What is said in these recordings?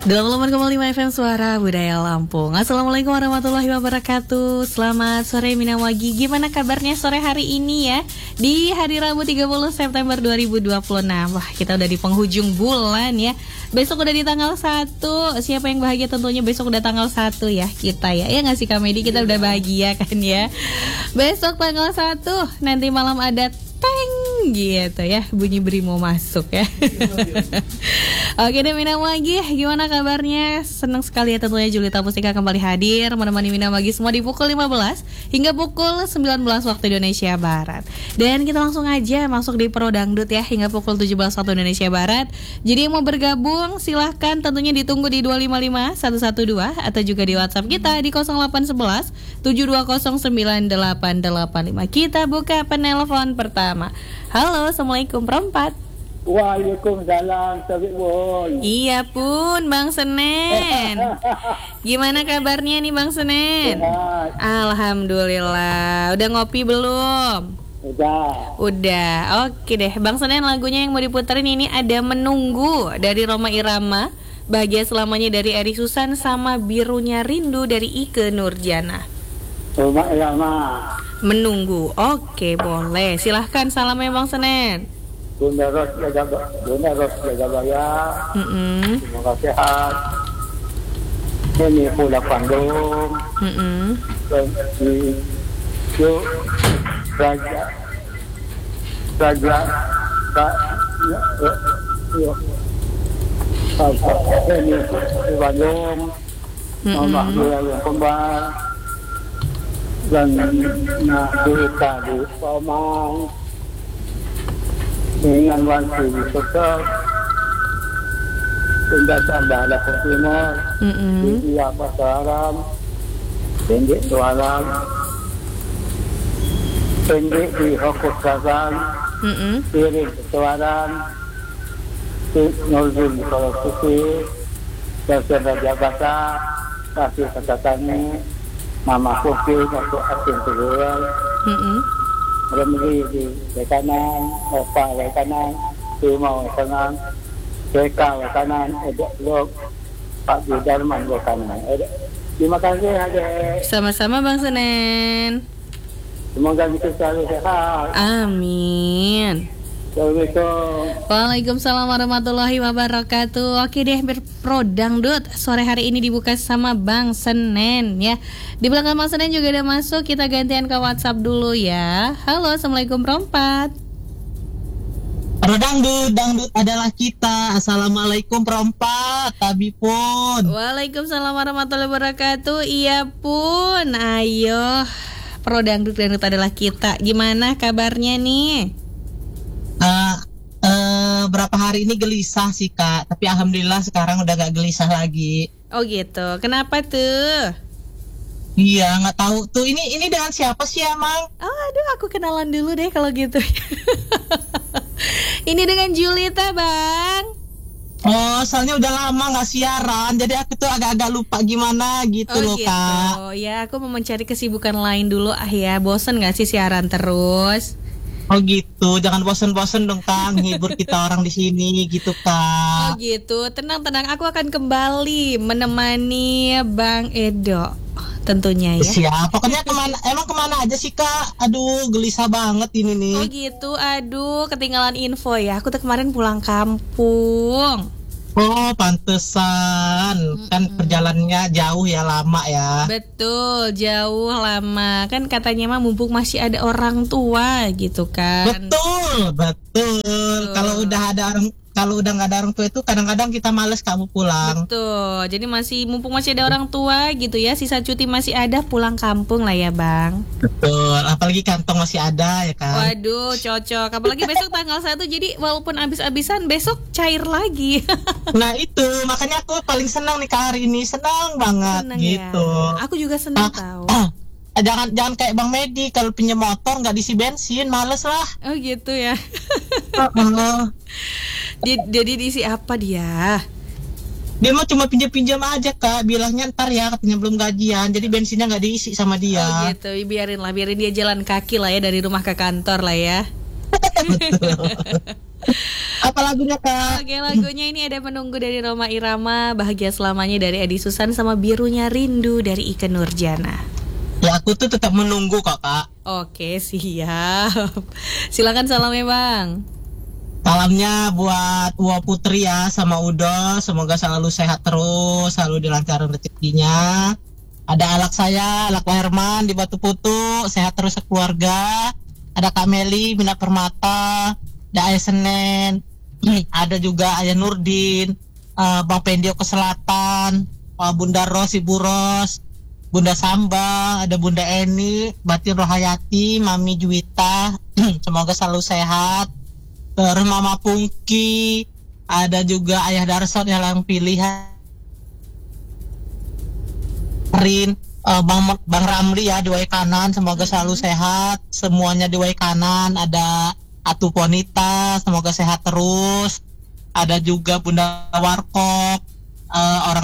88,5 FM Suara Budaya Lampung. Assalamualaikum warahmatullahi wabarakatuh. Selamat sore Minawagi. Gimana kabarnya sore hari ini ya? Di hari Rabu 30 September 2026. Wah, kita udah di penghujung bulan ya. Besok udah di tanggal 1. Siapa yang bahagia tentunya besok udah tanggal 1 ya. Kita ya. Ya nggak sih Kak Medi, kita udah bahagia kan ya. Besok tanggal 1 nanti malam ada teng gitu ya, bunyi brimo masuk ya. Oke deh Minawagi, gimana kabarnya? Senang sekali ya tentunya Julita Pustika kembali hadir menemani Minawagi semua di pukul 15 hingga pukul 19 waktu Indonesia Barat. Dan kita langsung aja masuk di Pro Dangdut ya hingga pukul 17 waktu Indonesia Barat. Jadi yang mau bergabung silahkan tentunya ditunggu di 255 112 atau juga di WhatsApp kita di 0811 7209885. Kita buka penelpon pertama. Halo, Assalamualaikum perempat. Waalaikumsalam, Tabik Bun. Iya pun, Bang Senen. Gimana kabarnya nih Bang Senen? Sehat. Alhamdulillah. Udah ngopi belum? Udah. Oke deh, Bang Senen, lagunya yang mau diputerin ini ada Menunggu dari Rhoma Irama, Bahagia Selamanya dari Eri Susan, sama Birunya Rindu dari Ike Nurjana. Rhoma Irama. Menunggu. Oke, boleh. Silahkan salamnya Bang Senen. Bunda Ros jaga baya. Semoga sehat. Ini pulang Bandung. Dan di yuk Raja ini di Bandung. Mama dia yang kembang dan kita di Somang. Dengan wansi tetap pendatang dalam timur, di pasaran, pendek jualan, pendek di hokus kasan, piring jualan, nolzul kalau suci, dan raja basa, kasih katatannya, mama kopi, masuk asin terjual. Remedi di kanan, opa di kanan, timau di kanan, Deka di kanan, Blok, Pak Judarman di kanan. Terima kasih Adek. Sama-sama Bang Senen. Semoga kita selalu sehat. Amin. Assalamualaikum. Waalaikumsalam warahmatullahi wabarakatuh. Oke deh, Pro Dangdut sore hari ini dibuka sama Bang Senen ya. Di belakang Bang Senen juga ada masuk. Kita gantian ke WhatsApp dulu ya. Halo, Assalamualaikum perempat. Pro Dangdut adalah kita. Assalamualaikum perempat. Tabi pun. Waalaikumsalam warahmatullahi wabarakatuh. Iya pun. Ayo, Pro Dangdut adalah kita. Gimana kabarnya nih? Berapa hari ini gelisah sih Kak, tapi alhamdulillah sekarang udah gak gelisah lagi. Oh gitu, kenapa tuh? Iya, nggak tahu tuh ini dengan siapa sih emang? Oh, aduh, aku kenalan dulu deh kalau gitu. Ini dengan Julita Bang. Oh, soalnya udah lama nggak siaran, jadi aku tuh agak-agak lupa gimana gitu loh gitu. Kak. Oh ya, aku mau mencari kesibukan lain dulu ya. Bosen nggak sih siaran terus? Oh gitu, jangan bosen-bosen dong Kang, hibur kita orang di sini gitu Kak. Oh gitu, tenang-tenang, aku akan kembali menemani Bang Edo tentunya ya. Siap, pokoknya kemana aja sih Kak? Aduh, gelisah banget ini nih. Oh gitu, aduh, ketinggalan info ya. Aku tuh kemarin pulang kampung. Oh, pantesan. Kan perjalanannya jauh ya, lama ya. Betul, jauh lama. Kan katanya mah mumpung masih ada orang tua gitu kan. Betul. Kalau udah nggak ada orang tua itu kadang-kadang kita males kamu pulang. Betul. Jadi mumpung masih ada orang tua gitu ya, sisa cuti masih ada, pulang kampung lah ya Bang. Betul. Apalagi kantong masih ada ya kan. Waduh, cocok. Apalagi besok tanggal 1, jadi walaupun habis-habisan besok cair lagi. Nah itu makanya aku paling senang nih hari ini, senang banget senang gitu. Ya. Aku juga senang tahu. Jangan kayak Bang Medi, kalau punya motor nggak diisi bensin, males lah. Oh gitu ya. Jadi diisi apa dia? Dia mah cuma pinjam aja Kak, bilangnya ntar ya katanya belum gajian, jadi bensinnya nggak diisi sama dia. Oh gitu, biarin dia jalan kaki lah ya dari rumah ke kantor lah ya. Apa lagunya Kak? Oke, lagunya ini ada Menunggu dari Roma Irama, Bahagia Selamanya dari Edi Susan, sama Birunya Rindu dari Ikke Nurjana. Ya aku tuh tetap menunggu kok Kak. Oke, siap. Silakan salamnya Bang. Salamnya buat Ua Putri ya sama Udo, semoga selalu sehat terus, selalu dilancarkan rezekinya. Ada alak saya, alak Pak Herman di Batu Putu, sehat terus sekeluarga. Ada Kak Meli, Bina Permata, ada Ayah Senen, ada juga Ayah Nurdin, Bang Pendio ke Selatan, Bunda Ros, Ibu Ros, Bunda Samba, ada Bunda Eni, Batin Rohayati, Mami Juwita, semoga selalu sehat. Terus Mama Pungki, ada juga Ayah Darson yang pilihan. Bang Ramli ya di Wai Kanan, semoga selalu sehat. Semuanya di Wai Kanan. Ada Atu Ponita, semoga sehat terus. Ada juga Bunda Warkop, orang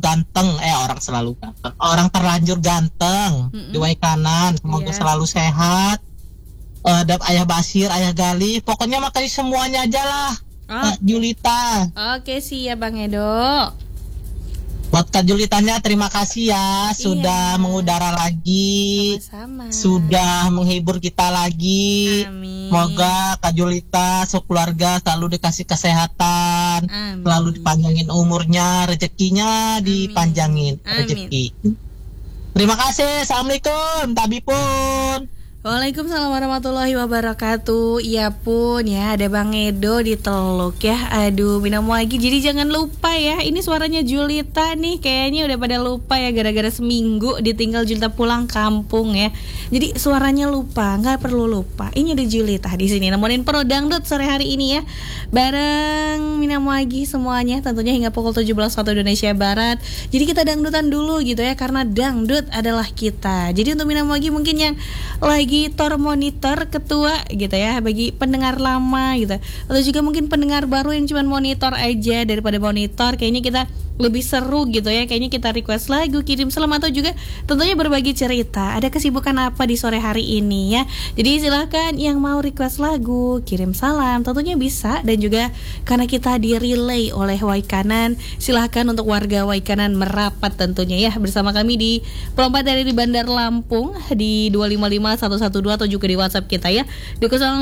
terlanjur ganteng di Wai Kanan, semoga selalu sehat. Ada Ayah Basir, Ayah Gali, pokoknya makanya semuanya aja lah. Julita. Oke, siap Bang Edo. Buat Kak Julitanya terima kasih ya sudah mengudara lagi. Sama-sama. Sudah menghibur kita lagi. Amin. Semoga Kak Julita sekeluarga selalu dikasih kesehatan. Amin. Selalu dipanjangin umurnya, rezekinya dipanjangin rezeki. Terima kasih. Assalamualaikum. Tabipun. Waalaikumsalam warahmatullahi wabarakatuh. Iya pun ya, ada Bang Edo di Teluk ya. Aduh, minum lagi. Jadi jangan lupa ya, ini suaranya Julita nih. Kayaknya udah pada lupa ya, gara-gara seminggu ditinggal Julita pulang kampung ya. Jadi suaranya lupa, nggak perlu lupa. Ini ada Julita di sini nemenin Pro Dangdut sore hari ini ya. Bareng minum lagi semuanya, tentunya hingga pukul 17 waktu Indonesia Barat. Jadi kita dangdutan dulu gitu ya, karena dangdut adalah kita. Jadi untuk minum lagi mungkin yang lagi tor monitor ketua gitu ya, bagi pendengar lama gitu, atau juga mungkin pendengar baru yang cuma monitor aja, daripada monitor kayaknya kita lebih seru gitu ya, kayaknya kita request lagu, kirim salam, atau juga tentunya berbagi cerita, ada kesibukan apa di sore hari ini ya. Jadi silahkan yang mau request lagu, kirim salam, tentunya bisa. Dan juga karena kita di relay oleh Waikanan, silahkan untuk warga Waikanan merapat tentunya ya bersama kami di Pelompat dari Bandar Lampung di 255 112, atau juga di WhatsApp kita ya di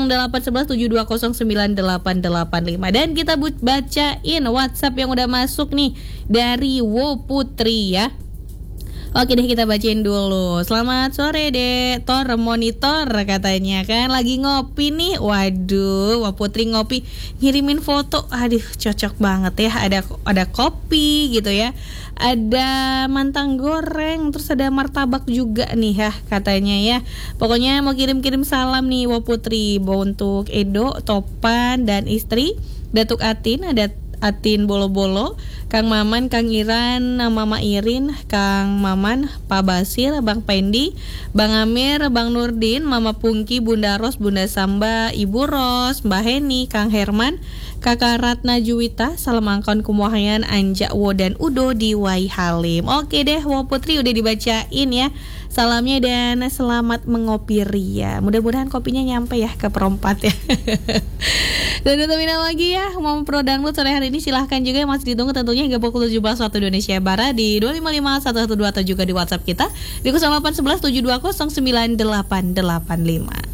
081172098885. Dan kita bacain WhatsApp yang udah masuk nih dari Wo Putri ya. Oke deh, kita bacain dulu. Selamat sore deh, Tor monitor katanya kan lagi ngopi nih. Waduh, Wah Putri ngopi, ngirimin foto. Aduh, cocok banget ya. Ada kopi gitu ya. Ada mantang goreng, terus ada martabak juga nih ya katanya ya. Pokoknya mau kirim-kirim salam nih Wah Putri, untuk Edo, Topan dan istri, Datuk Atin, ada Atin Bolo-Bolo, Kang Maman, Kang Iran, Mama Irin, Kang Maman, Pak Basir, Bang Pendi, Bang Amir, Bang Nurdin, Mama Pungki, Bunda Ros, Bunda Samba, Ibu Ros, Mbak Heni, Kang Herman, Kakak Ratna Juwita, salam angkon Kumohayan, Anja Wo dan Udo di Wai Halim. Oke deh, Wo Putri udah dibacain ya salamnya, dan selamat mengopi ria. Mudah-mudahan kopinya nyampe ya ke perempat ya. Dan untuk minum lagi ya, mau Pro Dangdut sore hari ini silahkan juga, masih ditunggu tentunya hingga pukul 17 waktu Indonesia Barat di 255 112, atau juga di WhatsApp kita di 0811 720 98885.